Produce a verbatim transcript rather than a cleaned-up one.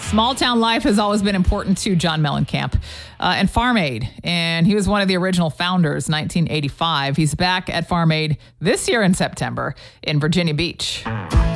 Small town life has always been important to John Mellencamp uh, and Farm Aid. And he was one of the original founders, nineteen eighty-five. He's back at Farm Aid this year in September in Virginia Beach.